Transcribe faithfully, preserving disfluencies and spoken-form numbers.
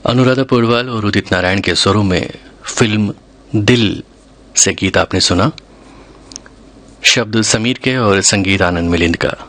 अनुराधा पौडवाल और उदित नारायण के स्वरों में फिल्म दिल से गीत आपने सुना। शब्द समीर के और संगीत आनंद मिलिंद का।